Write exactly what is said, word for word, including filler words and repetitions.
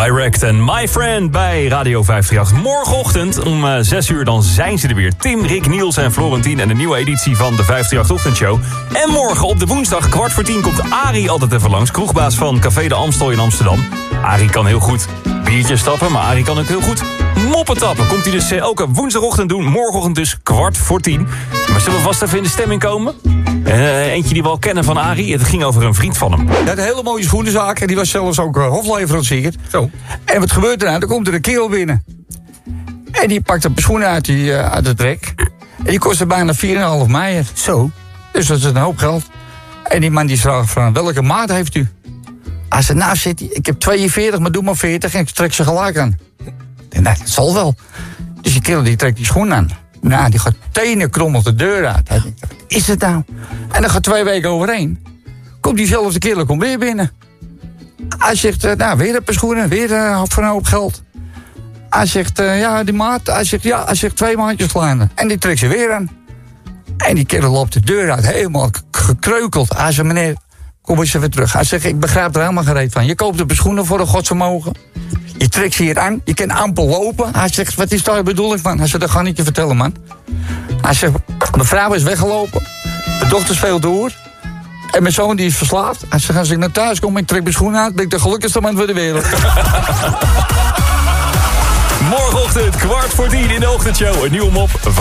Direct en My Friend bij Radio vijfendertig. Morgenochtend om uh, zes uur dan zijn ze er weer. Tim, Rick, Niels en Florentien en een nieuwe editie van de vijfendertig Ochtendshow. En morgen op de woensdag kwart voor tien komt Arie altijd even langs. Kroegbaas van Café de Amstel in Amsterdam. Arie kan heel goed biertjes tappen, maar Arie kan ook heel goed moppen tappen. Komt hij dus uh, elke woensdagochtend doen. Morgenochtend dus kwart voor tien. Maar zullen we vast even in de stemming komen? Uh, eentje die we al kennen van Arie. Het ging over een vriend van hem. Hij had een hele mooie schoenenzaak. En die was zelfs ook uh, hofleverancier. Zo. En wat gebeurt er nou? Dan komt er een kerel binnen. En die pakt een schoenen uit, die, uh, uit het rek. En die kostte bijna vier komma vijf meijer. Zo. Dus dat is een hoop geld. En die man die vraagt van, welke maat heeft u? Hij zei, nou zit hij, ik heb tweeënveertig, maar doe maar veertig en ik trek ze gelijk aan. En dat zal wel. Dus die kerel die trekt die schoen aan. Nou, die gaat tenen krommelt de deur uit. Hij denkt, wat is het nou? En dan gaat twee weken overheen. Komt diezelfde kerel komt weer binnen. Hij zegt, uh, nou, weer een paar schoenen, weer uh, voor een hoop geld. Hij zegt, uh, ja, die maat. Hij zegt, ja, hij zegt twee maandjes kleiner. En die trekt ze weer aan. En die kerel loopt de deur uit, helemaal gekreukeld. Hij zegt, meneer, kom eens even terug. Hij zegt, ik begrijp er helemaal geen reet van. Je koopt een paar schoenen voor een godsvermogen. Je trekt ze hier aan, je kan amper lopen. Hij zegt, wat is daar de bedoeling van? Hij zegt, dat ga ik je vertellen, man. Hij zegt, de vrouw is weggelopen. De dochter speelt door. En mijn zoon die is verslaafd. Hij zegt, als ik naar thuis kom en ik trek mijn schoenen uit, ben ik de gelukkigste man van de wereld. Morgenochtend, kwart voor tien in de ochtendshow. Een nieuwe mop van